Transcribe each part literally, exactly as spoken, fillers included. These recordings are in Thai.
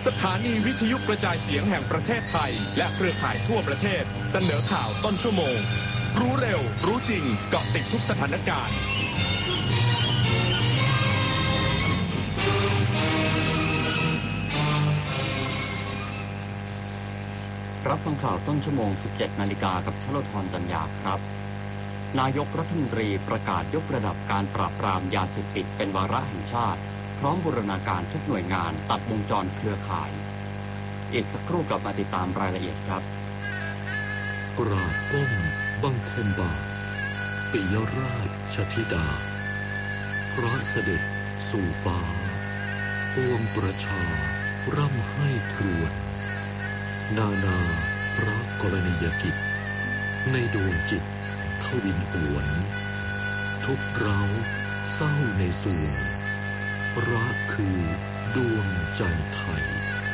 สถานีวิทยุกระจายเสียงแห่งประเทศไทยและเครือข่ายทั่วประเทศเสนอข่าวต้นชั่วโมงรู้เร็วรู้จริงเกาะติดทุกสถานการณ์รับฟังข่าวต้นชั่วโมง สิบเจ็ดนาฬิกากับชโลธรจันยาครับนายกรัฐมนตรีประกาศยกระดับการปราบปรามยาเสพติดเป็นวาระแห่งชาติพร้อมบูรณาการทุกหน่วยงานตัดวงจรเครือข่ายอีกสักครู่กลับมาติดตามรายละเอียดครับกราบก้มบังคมบาทปิยราชธิดาพระเสด็จสู่ฟ้าปวงประชาร่ำให้ครวญนานาพระกรณียกิจในดวงจิตทวินหวนทุกเร้าเศร้าในสวงรักคือดวงใจไทย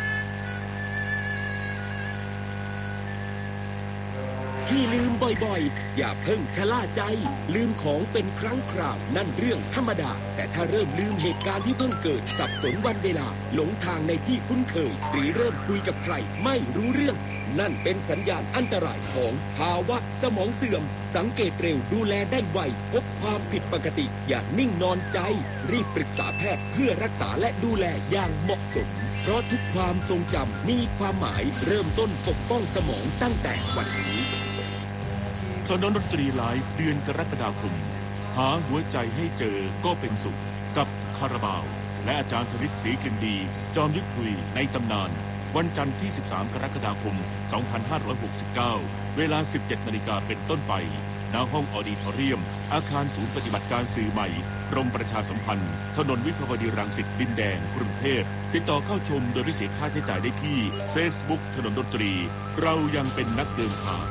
ที่ลืมบ่อยๆอย่าเพิ่งชะล่าใจลืมของเป็นครั้งคราวนั่นเรื่องธรรมดาแต่ถ้าเริ่มลืมเหตุการณ์ที่เพิ่งเกิดสับสนวันเวลาหลงทางในที่คุ้นเคยหรือเริ่มคุยกับใครไม่รู้เรื่องนั่นเป็นสัญญาณอันตรายของภาวะสมองเสื่อมสังเกตเร็วดูแลได้ไวพบความผิดปกติอย่านิ่งนอนใจรีบปรึกษาแพทย์เพื่อรักษาและดูแลอย่างเหมาะสมเพราะทุกความทรงจำมีความหมายเริ่มต้นปกป้องสมองตั้งแต่วันนี้ถนนดนตรีไลฟ์เดือนกรกฎาคมหาหัวใจให้เจอก็เป็นสุขกับคาราบาวและอาจารย์ธนิตศรีกลิ่นดีจอมยุทธคุยในตำนานวันจันทร์ที่สิบสามกรกฎาคมสองพันห้าร้อยหกสิบเก้าเวลา สิบเจ็ดนาฬิกาเป็นต้นไปณห้องออดิทอเรียมอาคารศูนย์ปฏิบัติการสื่อใหม่กรมประชาสัมพันธ์ถนนวิภาวดีรังสิตดินแดงกรุงเทพติดต่อเข้าชมโดยไม่เสียค่าใช้จ่ายได้ที่ Facebook ถนนดนตรีเรายังเป็นนักเดินทาง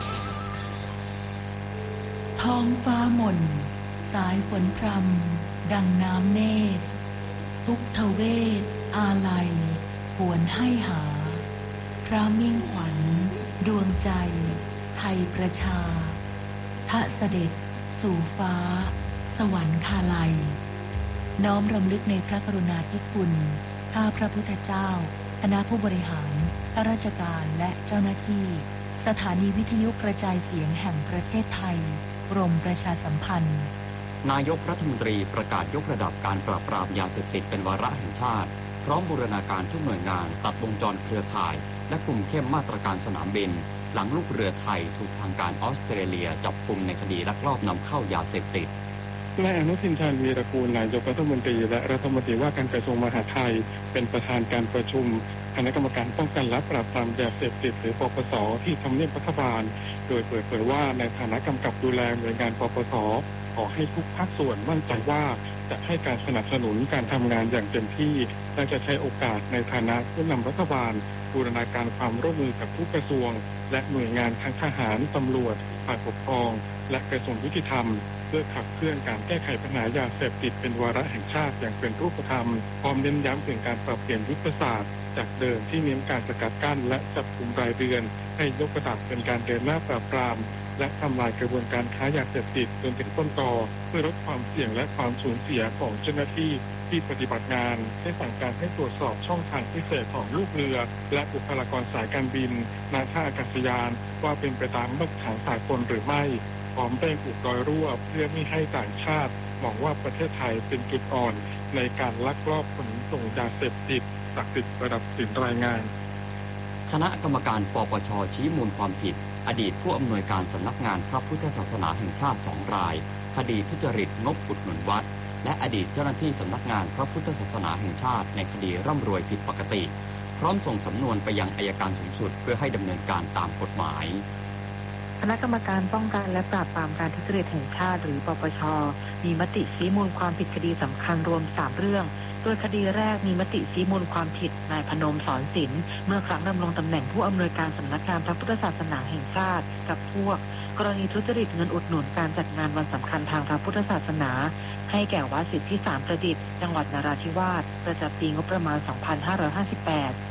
ท้องฟ้ามนสายฝนพรำดังน้ำเนตรทุกทเวศอาลัยหวนให้หาพระมิ่งขวัญดวงใจไทยประชาทะเสด็จสู่ฟ้าสวรรคาลัยน้อมรำลึกในพระกรุณาธิคุณข้าพระพุทธเจ้าคณะผู้บริหารข้าราชการและเจ้าหน้าที่สถานีวิทยุกระจายเสียงแห่งประเทศไทยกรมประชาสัมพันธ์นายกรัฐมนตรีประกาศยกระดับการปราบปรามยาเสพติดเป็นวาระแห่งชาติพร้อมบูรณาการทุกหน่วยงานตัดวงจรเครือข่ายและคุมเข้มมาตรการสนามบินหลังลูกเรือไทยถูกทางการออสเตรเลียจับกุมในคดีลักลอบนำเข้ายาเสพติดนายอนุทินชาญวีรกูลนายกรัฐมนตรีและรัฐมนตรีว่าการกระทรวงมหาดไทยเป็นประธานการประชุมคณะกรรมการป้องกันและปราบปรามยาเสพติดหรือปปส.ที่ทำเนียบรัฐบาลโดยเปิดเผยว่าในฐานะกำกับดูแลหน่วยงานปปส.ขอให้ทุกภาคส่วนมั่นใจว่าจะให้การสนับสนุนการทำงานอย่างเต็มที่และจะใช้โอกาสในฐานะผู้นำรัฐบาลบูรณาการความร่วมมือกับทุกกระทรวงและหน่วยงานทั้งทหารตำรวจฝ่ายปกครองและกระทรวงยุติธรรมเพื่อขับเคลื่อนการแก้ไขปัญหายาเสพติดเป็นวาระแห่งชาติอย่างเป็นรูปธรรมพร้อมเน้นย้ำถึงการปรับเปลี่ยนยุทธศาสตร์จากเดิมที่เน้นการสกัดกั้นและจับกุมรายเดือนให้ยกระดับเป็นการเดินหน้าปราบปรามและทำลายกระบวนการค้ายาเสพติดจนถึงต้นตอเพื่อลดความเสี่ยงและความสูญเสียของเจ้าหน้าที่ที่ปฏิบัติงานได้สั่งการให้ตรวจสอบช่องทางพิเศษของลูกเรือและบุคลากรสายการบินณท่าอากาศยานว่าเป็นไปตามมาตรฐานสากลหรือไม่พร้อมเร่งอุดรอยรั่วเพื่อไม่ให้ต่างชาติมองว่าประเทศไทยเป็นจุดอ่อนในการลักลอบขนส่งยาเสพติดจากติดระดับสินรายงานคณะกรรมการปปช.ชี้มูลความผิดอดีตผู้อำนวยการสำนักงานพระพุทธศาสนาแห่งชาติสองรายคดีทุจริตงบอุดหนุนวัดและอดีตเจ้าหน้าที่สำนักงานพระพุทธศาสนาแห่งชาติในคดีร่ำรวยผิดปกติพร้อมส่งสำนวนไปยังอัยการสูงสุดเพื่อให้ดำเนินการตามกฎหมายคณะกรรมการป้องกันและปราบปรามการทุจริตแห่งชาติหรือปปช.มีมติชี้มูลความผิดคดีสำคัญรวมสามเรื่องโดยคดีแรกมีมติชี้มูลความผิดนายพนมสอนศิลป์เมื่อครั้งดำรงตำแหน่งผู้อำนวยการสำนักงานพระพุทธศาสนาแห่งชาติกับพวกกรณีทุจริตเงินอุดหนุนการจัดงานวันสำคัญทางพระพุทธศาสนาให้แก่วัดสิทธิสารประดิษฐ์จังหวัดนราธิวาสประจำปีงบประมาณ สองพันห้าร้อยห้าสิบแปด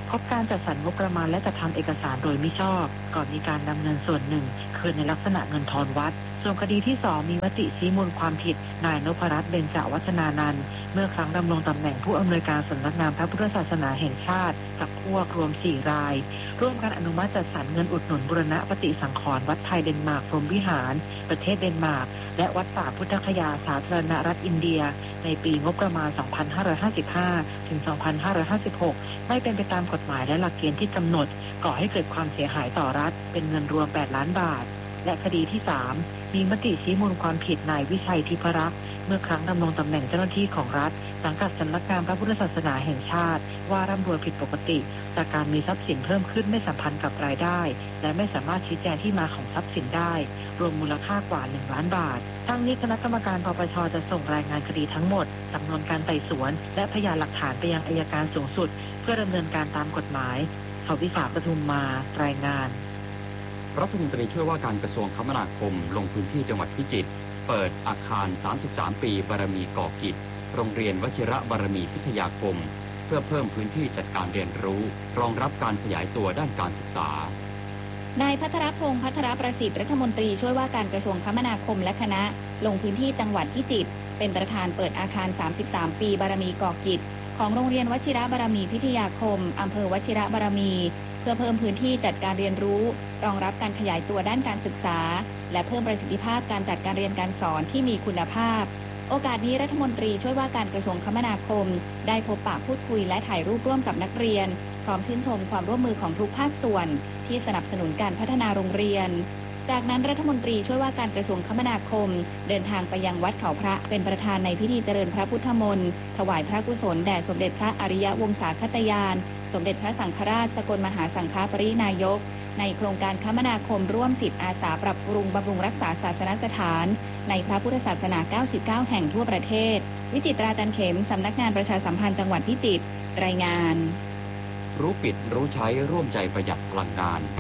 พบการจัดสรรงบประมาณและจัดทำเอกสารโดยมิชอบก่อนมีการนำเงินส่วนหนึ่งคืนในลักษณะเงินทอนวัดส่วนคดีที่สองมีมติชี้มูลความผิดนายนพรัตน์เบญจวัฒนานันท์เมื่อครั้งดำรงตำแหน่งผู้อำนวยการสำนักงานพระพุทธศาสนาแห่งชาติกับพวกรวมสี่รายร่วมกันอนุมัติจัดสรรเงินอุดหนุนบูรณะปฏิสังขรณ์วัดไทยเดนมาร์กพรหมวิหารประเทศเดนมาร์กและวัดป่าพุทธคยาสาธารณรัฐอินเดียในปีงบประมาณ สองพันห้าร้อยห้าสิบห้า ถึง สองพันห้าร้อยห้าสิบหก ไม่เป็นไปตามกฎหมายและหลักเกณฑ์ที่กำหนดก่อให้เกิดความเสียหายต่อรัฐเป็นเงินรวมแปดล้านบาทและคดีที่สามมีมติชี้มูลความผิดนายวิชัยทิพรักษ์เมื่อครั้งดำรงตำแหน่งเจ้าหน้าที่ของรัฐสังกัดสำนักงานพระพุทธศาสนาแห่งชาติว่าร่ำรวยผิดปกติจากการมีทรัพย์สินเพิ่มขึ้นไม่สัมพันธ์กับรายได้และไม่สามารถชี้แจงที่มาของทรัพย์สินได้รวมมูลค่ากว่าหนึ่งล้านบาททั้งนี้คณะกรรมการปปชจะส่งรายงานคดีทั้งหมดสำนวนการไต่สวนและพยานหลักฐานไปยังอัยการสูงสุดเพื่อดำเนินการตามกฎหมายสวิภาปทุมมารายงานรัฐมนตรีช่วยว่าการกระทรวงคมนาคมลงพื้นที่จังหวัดพิจิตรเปิดอาคารสามสิบสามปีบารมีก่อกิจโรงเรียนวชิระบารมีพิทยาคมเพื่อเพิ่มพื้นที่จัดการเรียนรู้รองรับการขยายตัวด้านการศึกษานายภัทรพงษ์ภัทรประสิทธิ์รัฐมนตรีช่วยว่าการกระทรวงคมนาคมและคณะลงพื้นที่จังหวัดพิจิตรเป็นประธานเปิดอาคารสามสิบสามปีบารมีก่อกิจของโรงเรียนวชิระบารมีพิทยาคมอำเภอวชิระบารมีเพื่อเพิ่มพื้นที่จัดการเรียนรู้รองรับการขยายตัวด้านการศึกษาและเพิ่มประสิทธิภาพการจัดการเรียนการสอนที่มีคุณภาพโอกาสนี้รัฐมนตรีช่วยว่าการกระทรวงคมนาคมได้พบปะพูดคุยและถ่ายรูปร่วมกับนักเรียนพร้อมชื่นชมความร่วมมือของทุกภาคส่วนที่สนับสนุนการพัฒนาโรงเรียนจากนั้นรัฐมนตรีช่วยว่าการกระทรวงคมนาคมเดินทางไปยังวัดเขาพระเป็นประธานในพิธีเจริญพระพุทธมนต์ถวายพระกุศลแด่สมเด็จพระอริยวงศาคตยานสมเด็จพระสังฆราชสกลมหาสังฆปรินายกในโครงการคมนาคมร่วมจิตอาสาปรับปรุงบำรุงรักษาศาสนสถานในพระพุทธศาสนา เก้าสิบเก้า แห่งทั่วประเทศวิจิตราจันเข็มสำนักงานประชาสัมพันธ์จังหวัดพิจิตรรายงานรู้ปิดรู้ใช้ร่วมใจประหยัดพลังงาน